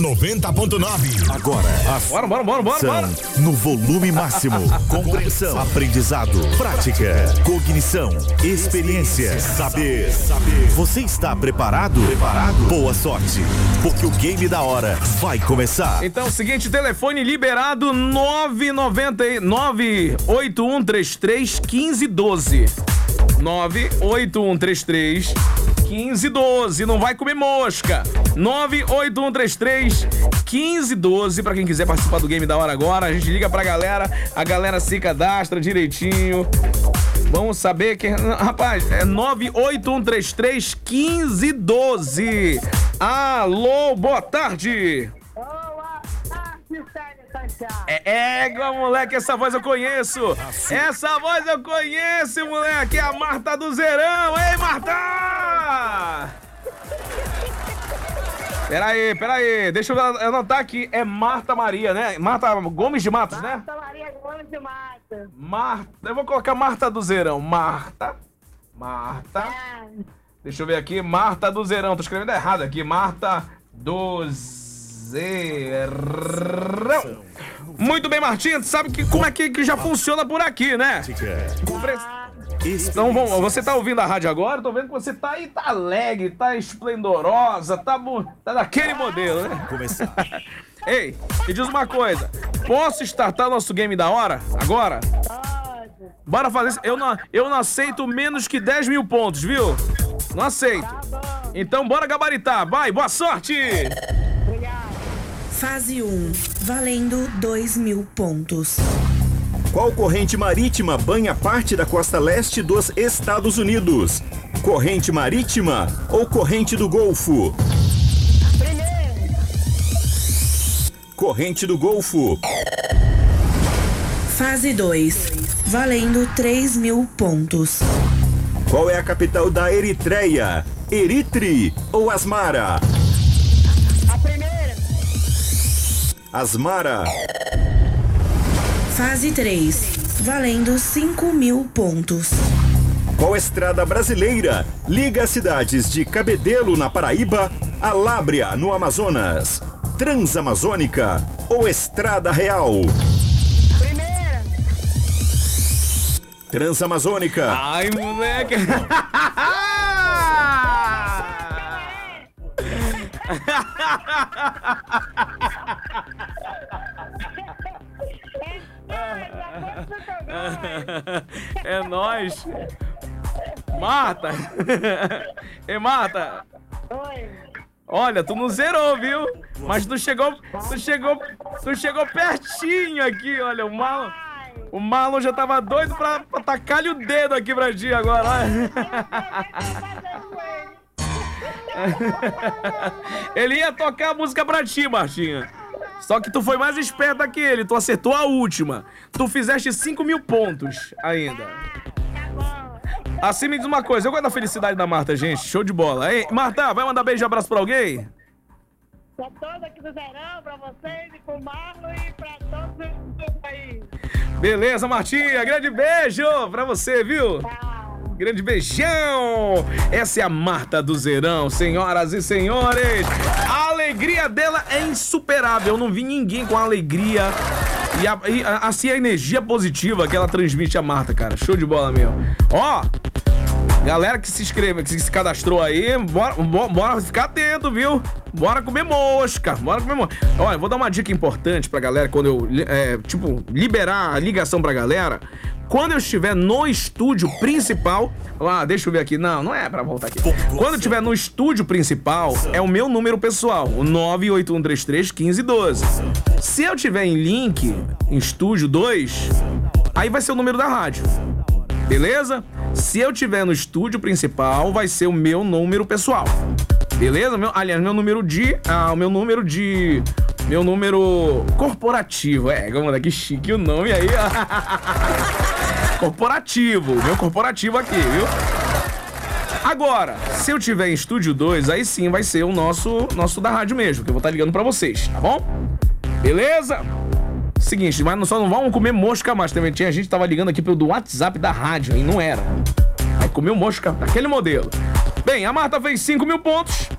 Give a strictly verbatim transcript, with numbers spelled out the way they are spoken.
noventa ponto nove. Agora, bora, bora, bora, bora, bora. No volume máximo. Compreensão, aprendizado, prática, cognição, experiência, saber, saber. Você está preparado? Preparado? Boa sorte, porque o game da hora vai começar. Então, seguinte, telefone liberado nove nove oito um três três um cinco um doze. nove oito um três três um cinco um doze. Não vai comer mosca. nove oito um três três um cinco um doze. Pra quem quiser participar do game da hora agora, a gente liga pra galera. A galera se cadastra direitinho. Vamos saber quem... Rapaz, é nove oito um três três um cinco um doze. Alô, boa tarde. Boa tarde, Sérgio Santiago. É, é, moleque, essa voz eu conheço. Essa voz eu conheço, moleque. É a Marta do Zerão. Ei, Marta! Peraí, peraí. Deixa eu anotar aqui. É Marta Maria, né? Marta Gomes de Matos, né? Marta Maria Gomes de Matos. Marta. Eu vou colocar Marta do Zerão. Marta. Marta. É. Deixa eu ver aqui. Marta do Zerão. Tô escrevendo errado aqui. Marta do Zerão. Muito bem, Martinha. Tu sabe que, como é que, que já funciona por aqui, né? Então, bom, você tá ouvindo a rádio agora? Tô vendo que você tá aí, tá alegre, tá esplendorosa, tá, tá daquele modelo, né? Começar. Ei, me diz uma coisa. Posso startar nosso game da hora? Agora? Pode. Bora fazer isso. Eu não, eu não aceito menos que dez mil pontos, viu? Não aceito. Tá bom. Então, bora gabaritar. Vai, boa sorte! Obrigado. Fase um, valendo dois mil pontos. Qual corrente marítima banha parte da costa leste dos Estados Unidos? Corrente marítima ou corrente do Golfo? Primeiro. Corrente do Golfo. Fase dois, valendo três mil pontos. Qual é a capital da Eritreia? Eritri ou Asmara? A primeira. Asmara. Fase três, valendo cinco mil pontos. Qual estrada brasileira liga as cidades de Cabedelo, na Paraíba, a Lábrea, no Amazonas? Transamazônica ou Estrada Real? Primeira. Transamazônica. Ai, moleque! É nóis. Marta. Ei, Marta. Oi. Olha, tu não zerou, viu? Mas tu chegou, tu chegou, tu chegou pertinho aqui, olha, o Marlon, o Marlon já tava doido pra, pra tacar-lhe o dedo aqui pra ti agora, olha. Ele ia tocar a música pra ti, Martinha. Só que tu foi mais esperta que ele, tu acertou a última. Tu fizeste cinco mil pontos ainda. Assim, me diz uma coisa, eu gosto da felicidade da Marta, gente. Show de bola. Ei, Marta, vai mandar beijo e abraço pra alguém? Pra todos aqui do Zerão, pra vocês e pro Marlon e pra todos do país. Beleza, Martinha. Grande beijo pra você, viu? Tchau. Grande beijão! Essa é a Marta do Zerão, senhoras e senhores. A alegria dela é insuperável. Eu não vi ninguém com a alegria e, a, e a, assim a energia positiva que ela transmite a Marta, cara. Show de bola mesmo. Ó, galera que se inscreveu, que se cadastrou aí, bora, bora ficar atento, viu? Bora comer mosca, bora comer mosca. Olha, eu vou dar uma dica importante pra galera quando eu, é, tipo, liberar a ligação pra galera. Quando eu estiver no estúdio principal... Ah, deixa eu ver aqui. Não, não é pra voltar aqui. Quando eu estiver no estúdio principal, é o meu número pessoal. O nove oito um três três um cinco um doze. Se eu tiver em link, em estúdio dois, aí vai ser o número da rádio. Beleza? Se eu tiver no estúdio principal, vai ser o meu número pessoal. Beleza? Meu, aliás, meu número de... Ah, o meu número de... Meu número corporativo. É, como é que chique o nome aí. Corporativo. Meu corporativo aqui, viu? Agora, se eu tiver em estúdio dois, aí sim vai ser o nosso, nosso da rádio mesmo, que eu vou estar ligando pra vocês, tá bom? Beleza? Seguinte, mas só não vamos comer mosca mais. Também tinha gente que tava ligando aqui pelo do WhatsApp da rádio, e não era. Aí comeu mosca daquele modelo. Bem, a Marta fez cinco mil pontos.